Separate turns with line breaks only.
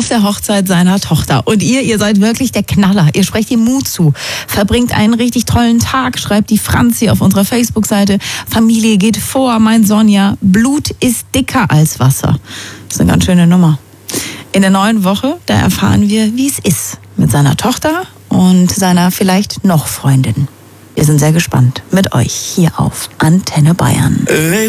auf der Hochzeit seiner Tochter. Und ihr seid wirklich der Knaller. Ihr sprecht ihm Mut zu, verbringt einen richtig tollen Tag, schreibt die Franzi auf unserer Facebook-Seite. Familie geht vor, mein Sonja. Blut ist dicker als Wasser. Das ist eine ganz schöne Nummer. In der neuen Woche, da erfahren wir, wie es ist mit seiner Tochter und seiner vielleicht noch Freundin. Wir sind sehr gespannt mit euch hier auf Antenne Bayern.